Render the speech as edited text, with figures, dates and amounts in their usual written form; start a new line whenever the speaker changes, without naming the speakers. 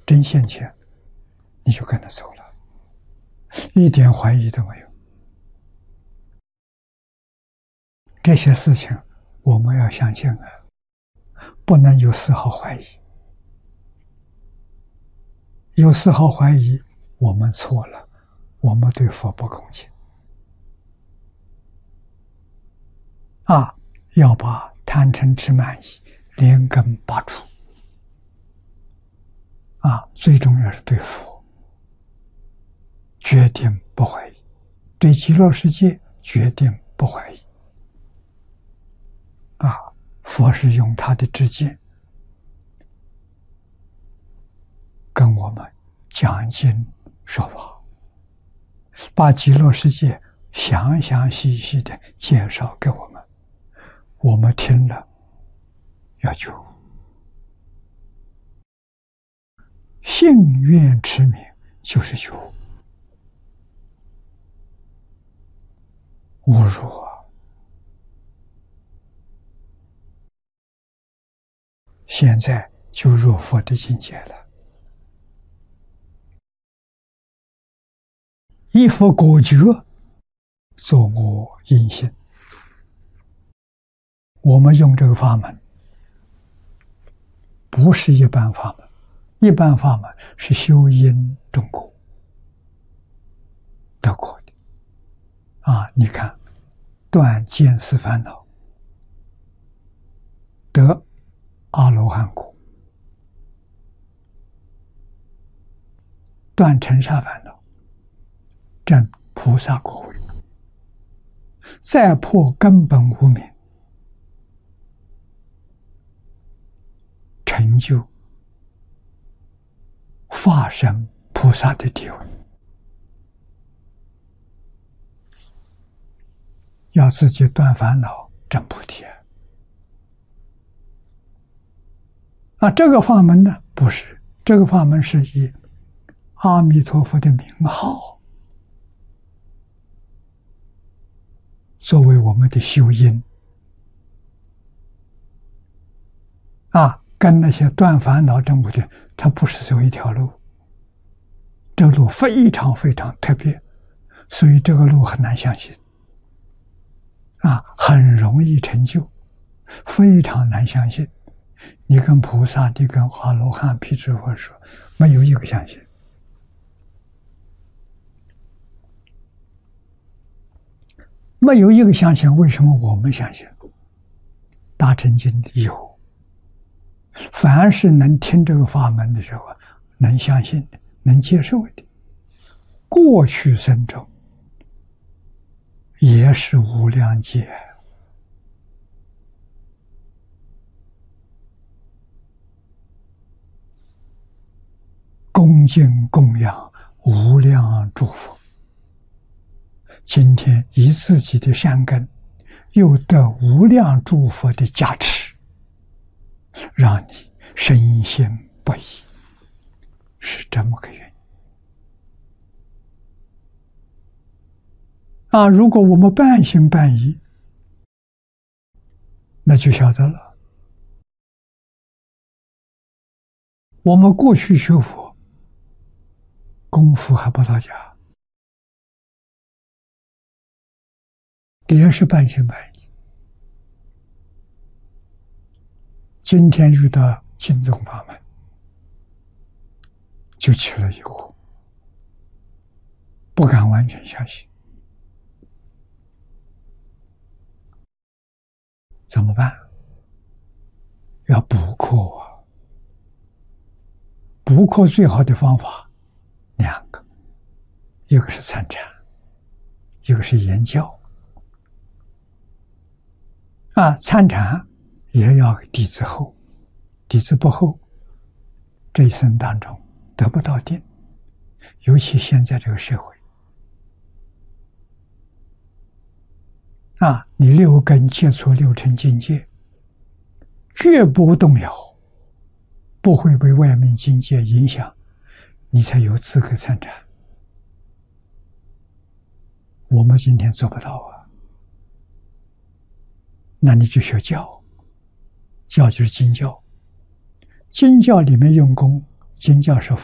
真现前，你就跟他走了，一点怀疑都没有。这些事情我们要相信啊，不能有丝毫怀疑。有丝毫怀疑，我们错了，我们对佛不恭敬。要把贪嗔痴慢疑连根拔除。最重要是对佛决定不怀疑，对极乐世界决定不怀疑。佛是用他的知见跟我们讲经说法，把极乐世界详详细细的介绍给我们，我们听了要觉悟，信愿持名就是觉悟。侮辱现在就入佛的境界了。依佛果觉，作我因性。我们用这个法门不是一般法门，一般法门是修因种果得果的。你看，断见思烦恼得阿罗汉果，断尘沙烦恼证菩萨果位，再破根本无明，成就化身菩萨的地位。要自己断烦恼证菩提。这个法门呢，不是，这个法门是以阿弥陀佛的名号作为我们的修因。跟那些断烦恼证菩提，它不是走一条路，这个路非常非常特别，所以这个路很难相信。很容易成就，非常难相信。你跟菩萨，你跟阿罗汉、辟支佛说，没有一个相信。没有一个相信，为什么我们相信？大乘经有，凡是能听这个法门的时候，能相信的，能接受的，过去生中也是无量劫。恭敬供养无量诸佛，今天以自己的善根，又得无量诸佛的加持，让你深信不疑，是这么个原因。如果我们半信半疑，那就晓得了，我们过去学佛功夫还不到家，也是半信半疑。今天遇到净宗法门，就起了疑惑，不敢完全相信。怎么办？要补课补课最好的方法两个，一个是参禅，一个是研教。参禅也要底子厚，底子不厚，这一生当中得不到定，尤其现在这个社会。你六根接触六尘境界，绝不动摇，不会被外面境界影响，你才有资格参禅。我们今天做不到那你就学教，教就是经教，经教里面用功，经教是